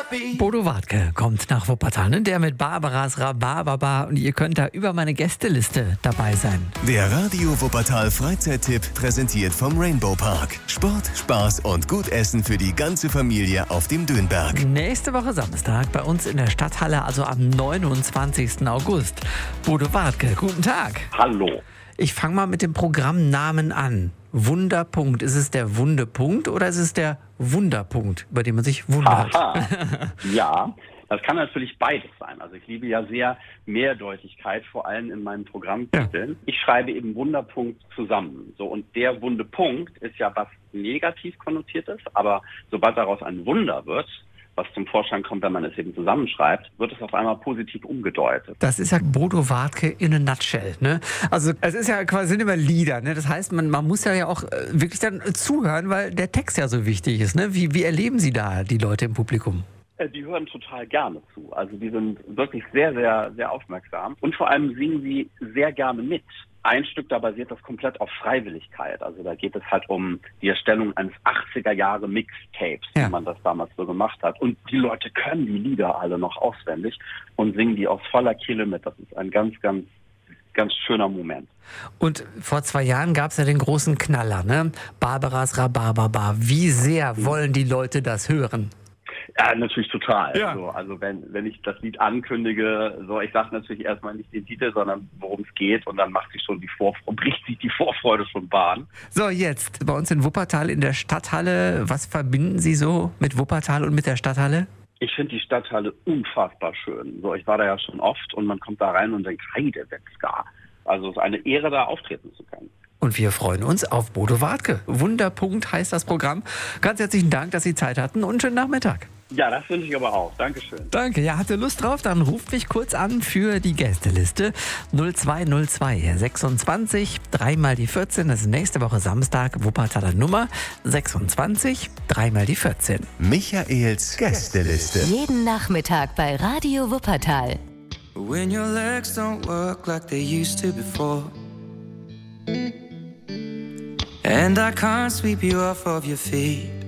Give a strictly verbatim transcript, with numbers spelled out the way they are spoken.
Bodo Wartke kommt nach Wuppertal, ne? Der mit Barbaras Rhabarberbar, und ihr könnt da über meine Gästeliste dabei sein. Der Radio Wuppertal Freizeittipp, präsentiert vom Rainbow Park. Sport, Spaß und gut Essen für die ganze Familie auf dem Dönberg. Nächste Woche Samstag bei uns in der Stadthalle, also am neunundzwanzigsten August. Bodo Wartke, guten Tag. Hallo. Ich fange mal mit dem Programmnamen an. Wunderpunkt. Ist es der Wundepunkt oder ist es der Wunderpunkt, über den man sich wundert? Aha. Ja, das kann natürlich beides sein. Also ich liebe ja sehr Mehrdeutigkeit, vor allem in meinen Programmtiteln. Ja. Ich schreibe eben Wunderpunkt zusammen. So, und der Wundepunkt ist ja was negativ konnotiertes, aber sobald daraus ein Wunder wird, was zum Vorschein kommt, wenn man es eben zusammenschreibt, wird es auf einmal positiv umgedeutet. Das ist ja Bodo Wartke in a nutshell, ne? Also es ist ja quasi, sind immer Lieder, ne? Das heißt, man, man muss ja auch wirklich dann zuhören, weil der Text ja so wichtig ist, ne? Wie, wie erleben Sie da die Leute im Publikum? Die hören total gerne zu. Also die sind wirklich sehr, sehr, sehr aufmerksam. Und vor allem singen sie sehr gerne mit. Ein Stück, da basiert das komplett auf Freiwilligkeit. Also da geht es halt um die Erstellung eines achtziger Jahre Mixtapes, ja, wie man das damals so gemacht hat. Und die Leute können die Lieder alle noch auswendig und singen die aus voller Kehle mit. Das ist ein ganz, ganz, ganz schöner Moment. Und vor zwei Jahren gab es ja den großen Knaller, ne? Barbaras Rhabarberbar. Wie sehr wollen die Leute das hören? Ja, natürlich total. Ja. So, also wenn, wenn ich das Lied ankündige, so, ich sage natürlich erstmal nicht den Titel, sondern worum es geht, und dann macht sich schon die Vorfreude, bricht sich die Vorfreude schon Bahn. So, jetzt bei uns in Wuppertal in der Stadthalle. Was verbinden Sie so mit Wuppertal und mit der Stadthalle? Ich finde die Stadthalle unfassbar schön. So, ich war da ja schon oft und man kommt da rein und denkt, Heidewetzgar. Also es ist eine Ehre, da auftreten zu können. Und wir freuen uns auf Bodo Wartke. Wunderpunkt heißt das Programm. Ganz herzlichen Dank, dass Sie Zeit hatten, und schönen Nachmittag. Ja, das wünsche ich aber auch. Dankeschön. Danke. Ja, habt ihr Lust drauf? Dann ruft mich kurz an für die Gästeliste. null zwei null zwei sechsundzwanzig, dreimal die vierzehn. Das ist nächste Woche Samstag. Wuppertaler Nummer sechsundzwanzig, dreimal die vierzehn. Michaels Gästeliste. Jeden Nachmittag bei Radio Wuppertal. When your legs don't work like they used to before, and I can't sweep you off of your feet.